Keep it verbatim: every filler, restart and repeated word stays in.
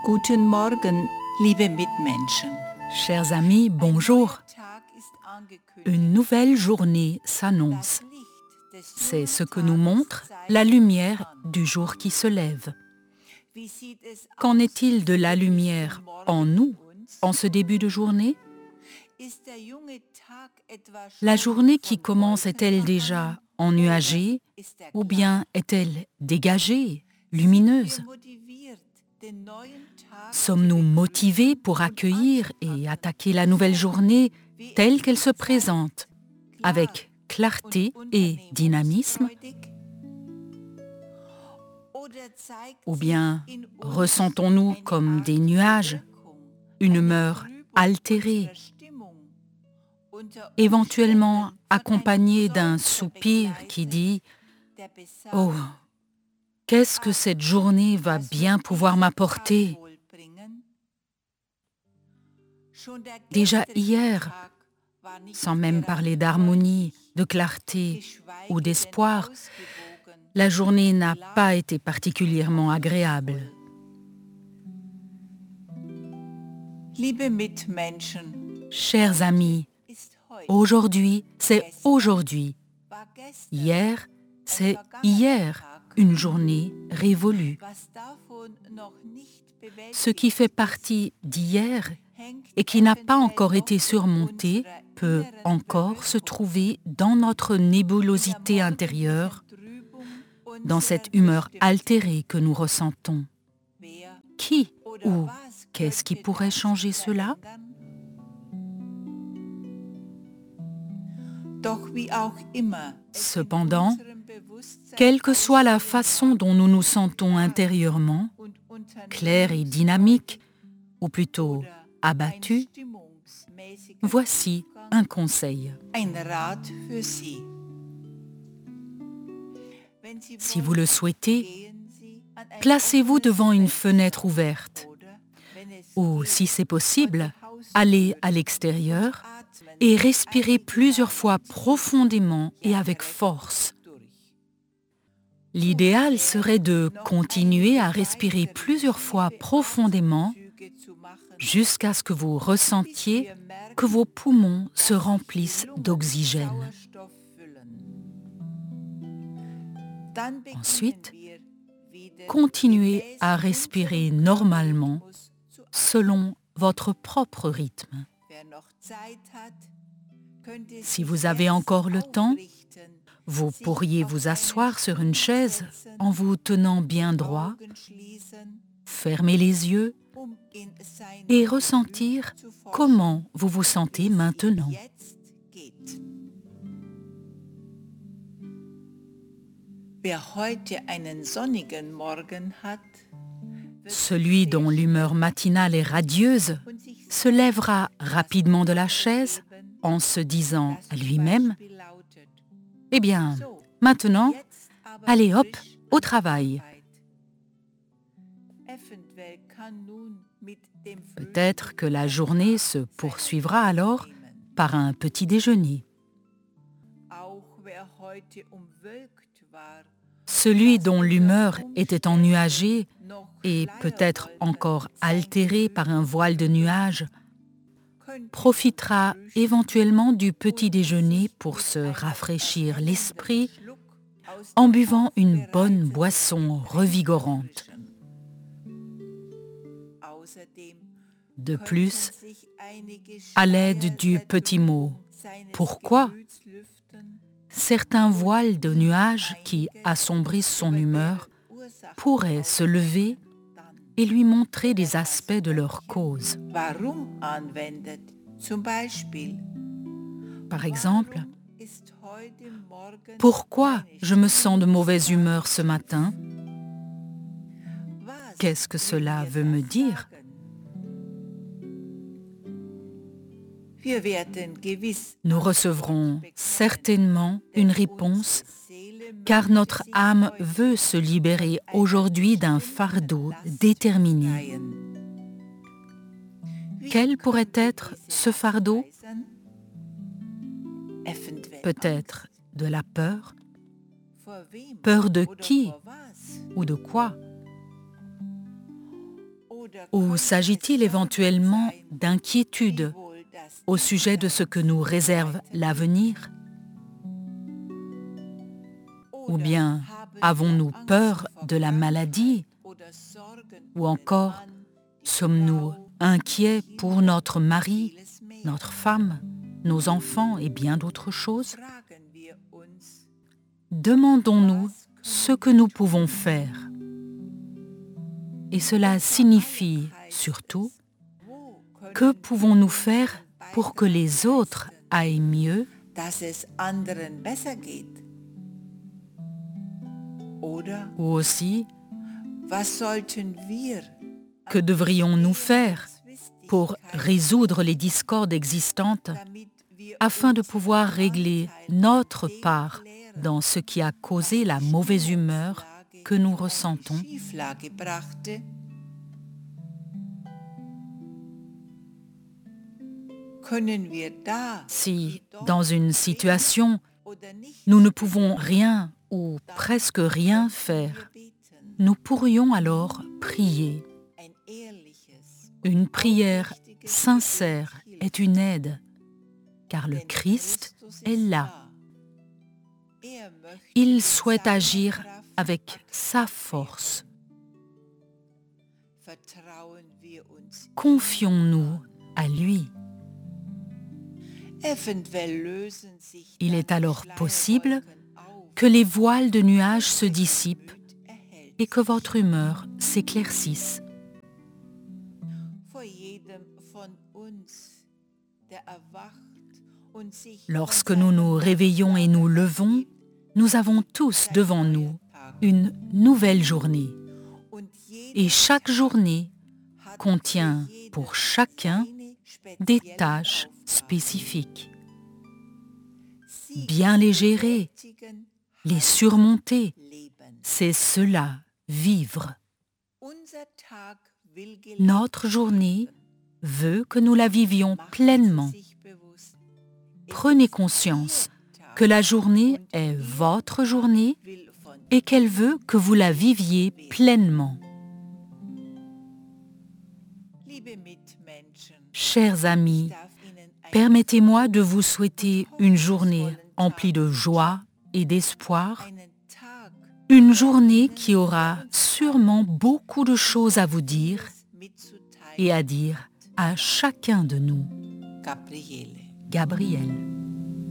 Guten Morgen, liebe Mitmenschen. Chers amis, bonjour. Une nouvelle journée s'annonce. C'est ce que nous montre la lumière du jour qui se lève. Qu'en est-il de la lumière en nous, en ce début de journée? La journée qui commence est-elle déjà ennuagée ou bien est-elle dégagée, lumineuse? Sommes-nous motivés pour accueillir et attaquer la nouvelle journée telle qu'elle se présente, avec clarté et dynamisme? Ou bien ressentons-nous comme des nuages, une humeur altérée, éventuellement accompagnée d'un soupir qui dit « Oh, qu'est-ce que cette journée va bien pouvoir m'apporter ?» Déjà hier, sans même parler d'harmonie, de clarté ou d'espoir, la journée n'a pas été particulièrement agréable. Liebe Mitmenschen, Chers amis, aujourd'hui, c'est aujourd'hui. Hier, c'est hier, une journée révolue. Ce qui fait partie d'hier et qui n'a pas encore été surmonté peut encore se trouver dans notre nébulosité intérieure, dans cette humeur altérée que nous ressentons. Qui ou qu'est-ce qui pourrait changer cela? Cependant, quelle que soit la façon dont nous nous sentons intérieurement, clairs et dynamiques, ou plutôt abattus, voici un conseil. Si vous le souhaitez, placez-vous devant une fenêtre ouverte ou, si c'est possible, allez à l'extérieur et respirez plusieurs fois profondément et avec force. L'idéal serait de continuer à respirer plusieurs fois profondément jusqu'à ce que vous ressentiez que vos poumons se remplissent d'oxygène. Ensuite, continuez à respirer normalement selon votre propre rythme. Si vous avez encore le temps, vous pourriez vous asseoir sur une chaise en vous tenant bien droit, fermer les yeux et ressentir comment vous vous sentez maintenant. Celui dont l'humeur matinale est radieuse se lèvera rapidement de la chaise en se disant à lui-même « Eh bien, maintenant, allez hop, au travail !» Peut-être que la journée se poursuivra alors par un petit déjeuner. Celui dont l'humeur était ennuagée et peut-être encore altérée par un voile de nuages profitera éventuellement du petit déjeuner pour se rafraîchir l'esprit en buvant une bonne boisson revigorante. De plus, à l'aide du petit mot « Pourquoi ?», certains voiles de nuages qui assombrissent son humeur pourraient se lever et lui montrer des aspects de leur cause. Par exemple, « Pourquoi je me sens de mauvaise humeur ce matin? Qu'est-ce que cela veut me dire ?» Nous recevrons certainement une réponse car notre âme veut se libérer aujourd'hui d'un fardeau déterminé. Quel pourrait être ce fardeau? Peut-être de la peur. Peur de qui ou de quoi? Ou s'agit-il éventuellement d'inquiétude au sujet de ce que nous réserve l'avenir? Ou bien avons-nous peur de la maladie? Ou encore, sommes-nous inquiets pour notre mari, notre femme, nos enfants et bien d'autres choses? Demandons-nous ce que nous pouvons faire. Et cela signifie surtout, que pouvons-nous faire pour que les autres aillent mieux? Ou aussi, que devrions-nous faire pour résoudre les discordes existantes afin de pouvoir régler notre part dans ce qui a causé la mauvaise humeur que nous ressentons? Si, dans une situation, nous ne pouvons rien ou presque rien faire, nous pourrions alors prier. Une prière sincère est une aide, car le Christ est là. Il souhaite agir avec sa force. Confions-nous à lui. Il est alors possible que les voiles de nuages se dissipent et que votre humeur s'éclaircisse. Lorsque nous nous réveillons et nous levons, nous avons tous devant nous une nouvelle journée. Et chaque journée contient pour chacun des tâches spécifiques. Bien les gérer, les surmonter, c'est cela, vivre. Notre journée veut que nous la vivions pleinement. Prenez conscience que la journée est votre journée et qu'elle veut que vous la viviez pleinement. Chers amis, permettez-moi de vous souhaiter une journée emplie de joie et d'espoir, une journée qui aura sûrement beaucoup de choses à vous dire et à dire à chacun de nous. Gabrielle.